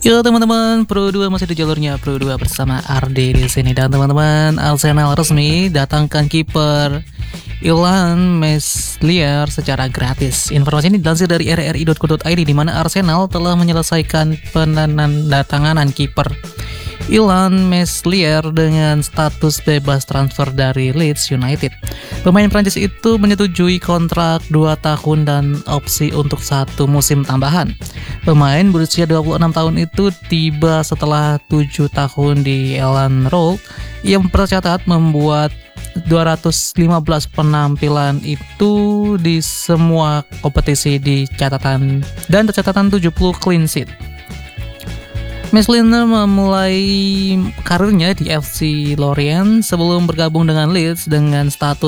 Yo teman-teman, Pro 2 masih di jalurnya Pro 2 bersama Ardi di sini. Dan teman-teman, Arsenal resmi datangkan kiper Illan Meslier secara gratis. Informasi ini dilansir dari rri.co.id, di mana Arsenal telah menyelesaikan penandatanganan kiper Illan Meslier dengan status bebas transfer dari Leeds United. Pemain Prancis itu menyetujui kontrak 2 tahun dan opsi untuk 1 musim tambahan. Pemain berusia 26 tahun itu tiba setelah 7 tahun di Elland Road. Ia tercatat membuat 215 penampilan itu di semua kompetisi di catatan dan tercatatan 70 clean sheet. Meslier memulai karirnya di FC Lorient sebelum bergabung dengan Leeds dengan status